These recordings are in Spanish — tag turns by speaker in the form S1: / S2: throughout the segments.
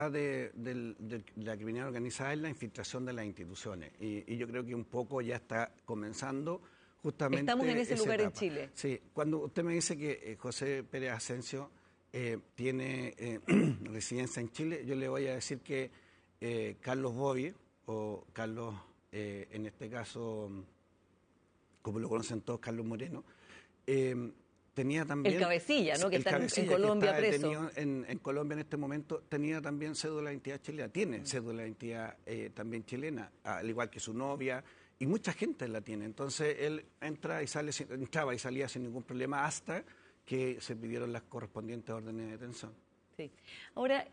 S1: de la criminalidad organizada es la infiltración de las instituciones. Y yo creo que un poco ya está comenzando justamente.
S2: Estamos en ese lugar
S1: etapa.
S2: en Chile.
S1: Sí, cuando usted me dice que José Pérez Asensio tiene residencia en Chile, yo le voy a decir que Carlos Bobby, o Carlos, en este caso, como lo conocen todos, Carlos Moreno, tenía también...
S2: El cabecilla, ¿no? Que
S1: el
S2: está
S1: cabecilla,
S2: en Colombia
S1: que está
S2: preso.
S1: detenido en Colombia en este momento, tenía también cédula de identidad chilena, tiene cédula de identidad también chilena, al igual que su novia, y mucha gente la tiene. Entonces él entraba y salía sin ningún problema hasta que se pidieron las correspondientes órdenes de detención.
S2: Sí. Ahora,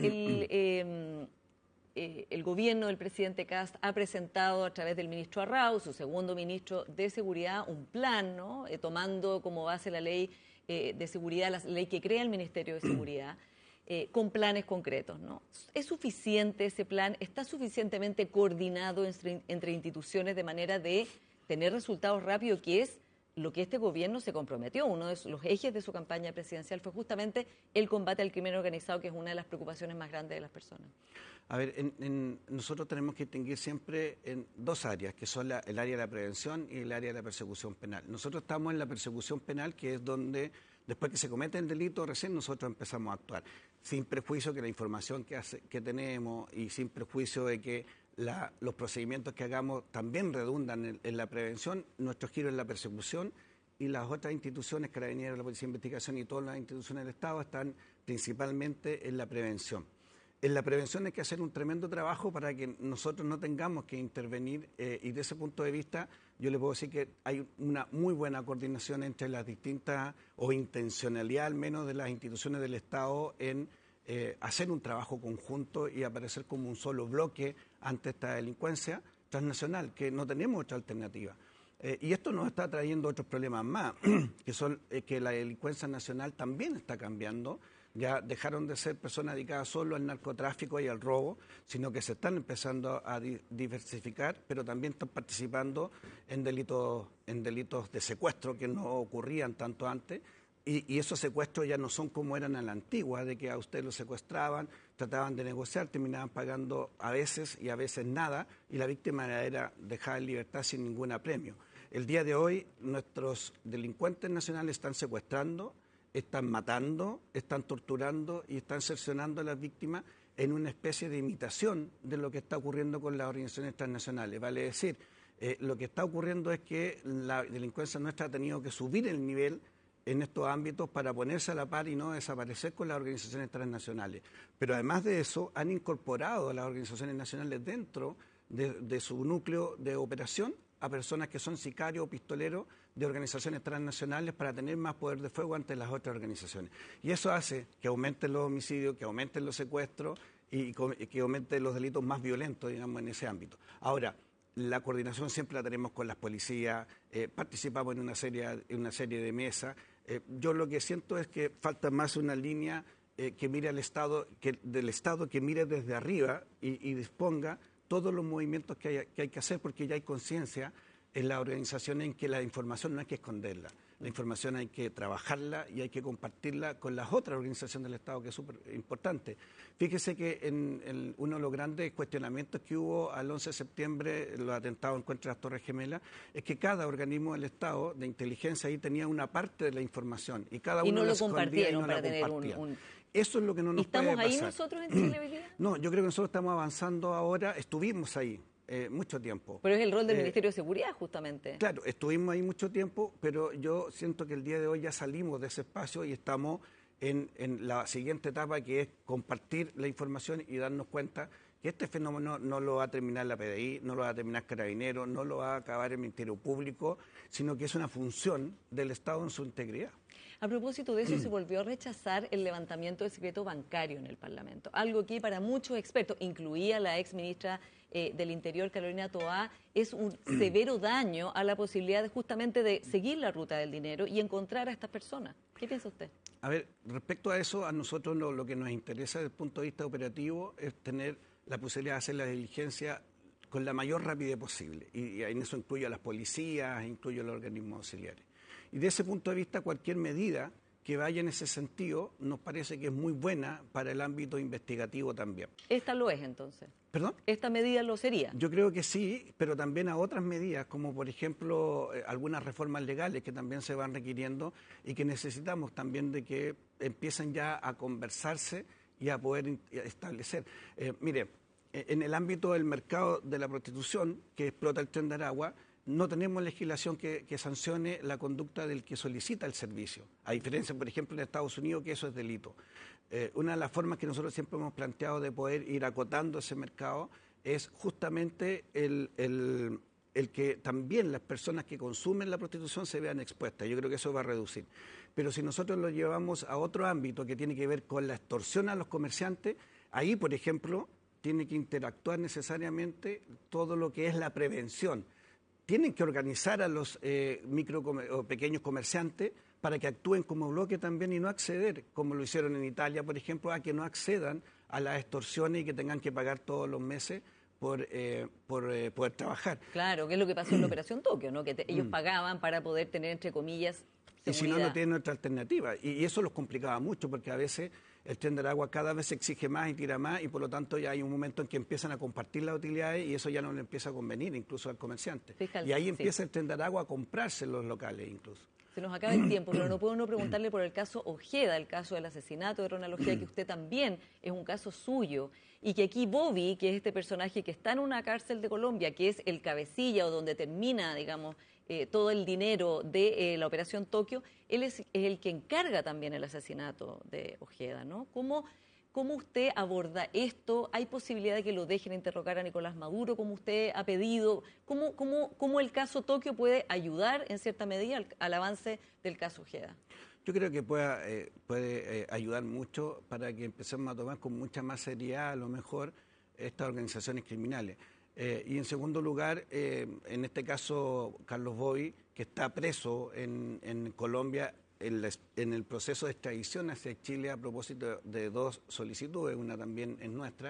S2: el gobierno del presidente Kast ha presentado a través del ministro Arrau, su segundo ministro de Seguridad, un plan, ¿no? Tomando como base la ley de seguridad, la ley que crea el Ministerio de Seguridad, con planes concretos, ¿no? ¿Es suficiente ese plan? ¿Está suficientemente coordinado entre instituciones de manera de tener resultados rápidos, que es lo que este gobierno se comprometió? Uno de los ejes de su campaña presidencial fue justamente el combate al crimen organizado, que es una de las preocupaciones más grandes de las personas.
S1: A ver, nosotros tenemos que distinguir siempre en dos áreas, que son el área de la prevención y el área de la persecución penal. Nosotros estamos en la persecución penal, que es donde, después que se comete el delito, recién nosotros empezamos a actuar, sin prejuicio que la información que tenemos y sin prejuicio de que los procedimientos que hagamos también redundan en la prevención. Nuestro giro es la persecución, y las otras instituciones, Carabineros, la Policía de Investigación y todas las instituciones del Estado, están principalmente en la prevención. En la prevención hay que hacer un tremendo trabajo para que nosotros no tengamos que intervenir, y de ese punto de vista yo le puedo decir que hay una muy buena coordinación entre las distintas, o intencionalidad al menos, de las instituciones del Estado en hacer un trabajo conjunto y aparecer como un solo bloque ante esta delincuencia transnacional, que no tenemos otra alternativa. Y esto nos está trayendo otros problemas más, que son que la delincuencia nacional también está cambiando. Ya dejaron de ser personas dedicadas solo al narcotráfico y al robo, sino que se están empezando a diversificar, pero también están participando en delitos de secuestro que no ocurrían tanto antes. Y esos secuestros ya no son como eran a la antigua, de que a usted lo secuestraban, trataban de negociar, terminaban pagando a veces y a veces nada, y la víctima era dejada en libertad sin ningún apremio. El día de hoy nuestros delincuentes nacionales están secuestrando, están matando, están torturando y están cercenando a las víctimas en una especie de imitación de lo que está ocurriendo con las organizaciones transnacionales. Vale decir, lo que está ocurriendo es que la delincuencia nuestra ha tenido que subir el nivel en estos ámbitos para ponerse a la par y no desaparecer con las organizaciones transnacionales. Pero además de eso, han incorporado a las organizaciones nacionales dentro de su núcleo de operación a personas que son sicarios o pistoleros de organizaciones transnacionales para tener más poder de fuego ante las otras organizaciones. Y eso hace que aumenten los homicidios, que aumenten los secuestros y que aumenten los delitos más violentos, digamos, en ese ámbito. Ahora, la coordinación siempre la tenemos con las policías, participamos en una serie de mesas. Yo lo que siento es que falta más una línea que mire al Estado, del Estado que mire desde arriba y disponga todos los movimientos que hay que hacer, porque ya hay conciencia en las organizaciones en que la información no hay que esconderla. La información hay que trabajarla y hay que compartirla con las otras organizaciones del Estado, que es súper importante. Fíjese que uno de los grandes cuestionamientos que hubo al 11 de septiembre, los atentados en contra de las Torres Gemelas, es que cada organismo del Estado de inteligencia ahí tenía una parte de la información y cada uno
S2: no
S1: la
S2: lo compartieron
S1: y no
S2: para
S1: la
S2: tener
S1: compartía.
S2: un...
S1: Eso es lo que no nos puede pasar.
S2: ¿Estamos ahí nosotros en Chile hoy día?
S1: No, yo creo que nosotros estamos avanzando ahora, estuvimos ahí mucho tiempo.
S2: Pero es el rol del Ministerio de Seguridad, justamente.
S1: Claro, estuvimos ahí mucho tiempo, pero yo siento que el día de hoy ya salimos de ese espacio y estamos en la siguiente etapa, que es compartir la información y darnos cuenta que este fenómeno no lo va a terminar la PDI, no lo va a terminar Carabineros, no lo va a acabar el Ministerio Público, sino que es una función del Estado en su integridad.
S2: A propósito de eso, se volvió a rechazar el levantamiento del secreto bancario en el Parlamento, algo que para muchos expertos, incluía la ex ministra del Interior, Carolina Toá, es un severo daño a la posibilidad justamente de seguir la ruta del dinero y encontrar a estas personas. ¿Qué piensa usted?
S1: A ver, respecto a eso, a nosotros lo que nos interesa desde el punto de vista operativo es tener la posibilidad de hacer la diligencia con la mayor rapidez posible. Y en eso incluye a las policías, incluye a los organismos auxiliares. Y de ese punto de vista, cualquier medida que vaya en ese sentido nos parece que es muy buena para el ámbito investigativo también.
S2: ¿Esta lo es entonces?
S1: ¿Perdón?
S2: ¿Esta medida lo sería?
S1: Yo creo que sí, pero también a otras medidas, como por ejemplo algunas reformas legales que también se van requiriendo y que necesitamos también de que empiecen ya a conversarse y a poder establecer. Mire, en el ámbito del mercado de la prostitución que explota el Tren de Aragua, no tenemos legislación que sancione la conducta del que solicita el servicio, a diferencia, por ejemplo, en Estados Unidos, que eso es delito. Una de las formas que nosotros siempre hemos planteado de poder ir acotando ese mercado es justamente el que también las personas que consumen la prostitución se vean expuestas. Yo creo que eso va a reducir. Pero si nosotros lo llevamos a otro ámbito que tiene que ver con la extorsión a los comerciantes, ahí, por ejemplo, tiene que interactuar necesariamente todo lo que es la prevención. Tienen que organizar a los o pequeños comerciantes para que actúen como bloque también y no acceder, como lo hicieron en Italia, por ejemplo, a que no accedan a las extorsiones y que tengan que pagar todos los meses por poder trabajar.
S2: Claro, que es lo que pasó en la Operación Tokio, ¿no? Que ellos pagaban para poder tener, entre comillas, seguridad.
S1: Y si no, no tienen otra alternativa. Y eso los complicaba mucho, porque a veces el Tren de Aragua cada vez se exige más y tira más, y por lo tanto ya hay un momento en que empiezan a compartir las utilidades y eso ya no le empieza a convenir incluso al comerciante.
S2: Fíjate,
S1: y ahí empieza el Tren de Aragua a comprarse los locales incluso.
S2: Se nos acaba el tiempo, pero no puedo no preguntarle por el caso Ojeda, el caso del asesinato de Ronald Ojeda, que usted también es un caso suyo, y que aquí Bobby, que es este personaje que está en una cárcel de Colombia, que es el cabecilla o donde termina, digamos, todo el dinero de la Operación Tokio, él es el que encarga también el asesinato de Ojeda, ¿no? ¿Cómo usted aborda esto? ¿Hay posibilidad de que lo dejen interrogar a Nicolás Maduro, como usted ha pedido? ¿Cómo el caso Tokio puede ayudar, en cierta medida, al avance del caso Ojeda?
S1: Yo creo que puede ayudar mucho para que empecemos a tomar con mucha más seriedad, a lo mejor, estas organizaciones criminales. Y en segundo lugar, en este caso, Carlos Bobby, que está preso en Colombia, en el proceso de extradición hacia Chile a propósito de dos solicitudes, una también es nuestra,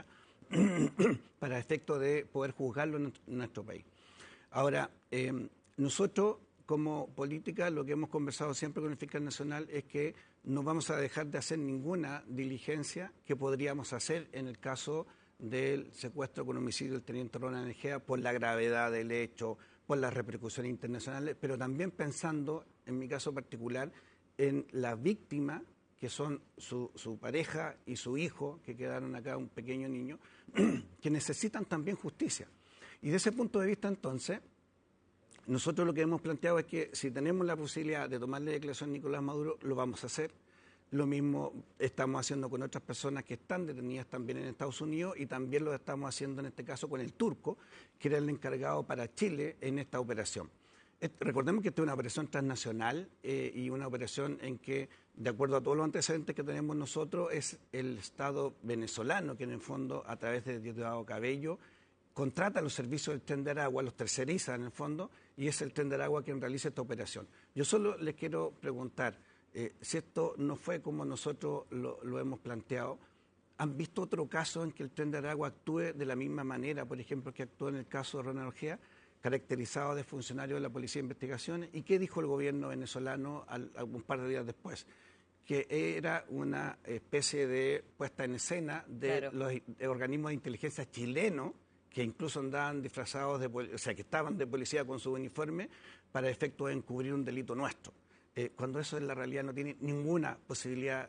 S1: para efecto de poder juzgarlo en nuestro país. Ahora, nosotros como política lo que hemos conversado siempre con el fiscal nacional es que no vamos a dejar de hacer ninguna diligencia que podríamos hacer en el caso del secuestro con homicidio del teniente Ronald Ojeda por la gravedad del hecho, por las repercusiones internacionales, pero también pensando, en mi caso particular, en la víctima, que son su pareja y su hijo, que quedaron acá, un pequeño niño, que necesitan también justicia. Y de ese punto de vista, entonces, nosotros lo que hemos planteado es que si tenemos la posibilidad de tomarle declaración a Nicolás Maduro, lo vamos a hacer. Lo mismo estamos haciendo con otras personas que están detenidas también en Estados Unidos y también lo estamos haciendo en este caso con el turco, que era el encargado para Chile en esta operación. Recordemos que esta es una operación transnacional y una operación en que, de acuerdo a todos los antecedentes que tenemos nosotros, es el Estado venezolano que en el fondo, a través de Diosdado Cabello, contrata los servicios del Tren de Aragua, los terceriza en el fondo, y es el Tren de Aragua quien realiza esta operación. Yo solo les quiero preguntar, si esto no fue como nosotros lo hemos planteado, ¿han visto otro caso en que el Tren de Aragua actúe de la misma manera, por ejemplo, que actuó en el caso de Ronald Ojeda, caracterizado de funcionario de la Policía de Investigaciones? ¿Y qué dijo el gobierno venezolano un par de días después? Que era una especie de puesta en escena de los organismos de inteligencia chilenos, que incluso andaban disfrazados que estaban de policía con su uniforme para efectos de encubrir un delito nuestro. Cuando eso en la realidad no tiene ninguna posibilidad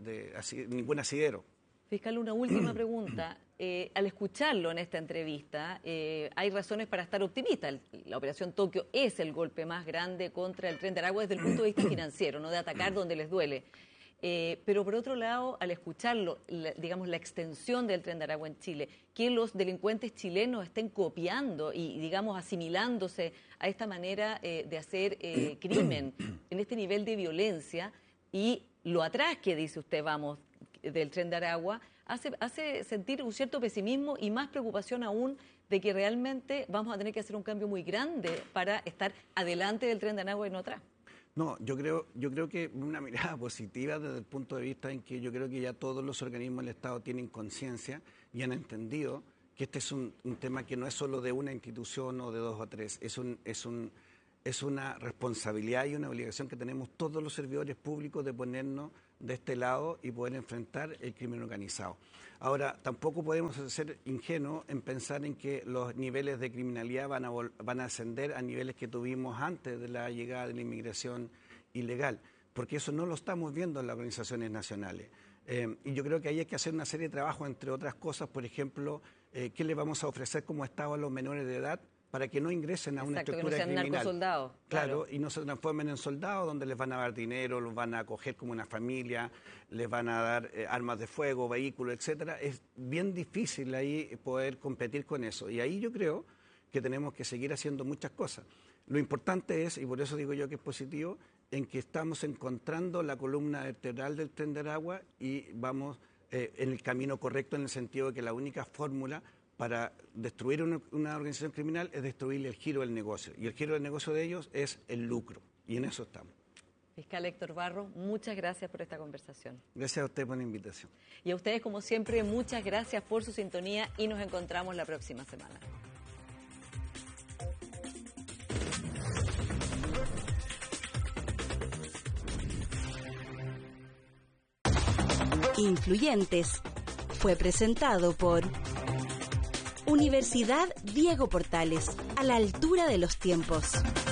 S1: ningún asidero.
S2: Fiscal, una última pregunta. Al escucharlo en esta entrevista, hay razones para estar optimista. La Operación Tokio es el golpe más grande contra el Tren de Aragua desde el punto de vista financiero, no de atacar donde les duele. Pero por otro lado, al escucharlo, digamos, la extensión del Tren de Aragua en Chile, que los delincuentes chilenos estén copiando y, digamos, asimilándose a esta manera de hacer crimen, en este nivel de violencia, y lo atrás que dice usted, vamos, del Tren de Aragua, hace sentir un cierto pesimismo y más preocupación aún de que realmente vamos a tener que hacer un cambio muy grande para estar adelante del Tren de Aragua y no atrás.
S1: No, yo creo que una mirada positiva desde el punto de vista en que yo creo que ya todos los organismos del Estado tienen conciencia y han entendido que este es un tema que no es solo de una institución o de dos o tres, es un es una responsabilidad y una obligación que tenemos todos los servidores públicos de ponernos de este lado y poder enfrentar el crimen organizado. Ahora, tampoco podemos ser ingenuos en pensar en que los niveles de criminalidad van a ascender a niveles que tuvimos antes de la llegada de la inmigración ilegal, porque eso no lo estamos viendo en las organizaciones nacionales. Y yo creo que ahí hay que hacer una serie de trabajos, entre otras cosas, por ejemplo, ¿qué le vamos a ofrecer como Estado a los menores de edad para que no ingresen a una estructura criminal?
S2: Que no sean narcosoldados.
S1: Claro, y no se transformen en soldados donde les van a dar dinero, los van a acoger como una familia, les van a dar armas de fuego, vehículos, etcétera. Es bien difícil ahí poder competir con eso. Y ahí yo creo que tenemos que seguir haciendo muchas cosas. Lo importante es, y por eso digo yo que es positivo, en que estamos encontrando la columna vertebral del Tren de Aragua y vamos en el camino correcto, en el sentido de que la única fórmula para destruir una organización criminal es destruir el giro del negocio. Y el giro del negocio de ellos es el lucro. Y en eso estamos.
S2: Fiscal Héctor Barros, muchas gracias por esta conversación.
S1: Gracias a usted por la invitación.
S2: Y a ustedes, como siempre, muchas gracias por su sintonía y nos encontramos la próxima semana.
S3: Influyentes fue presentado por Universidad Diego Portales, a la altura de los tiempos.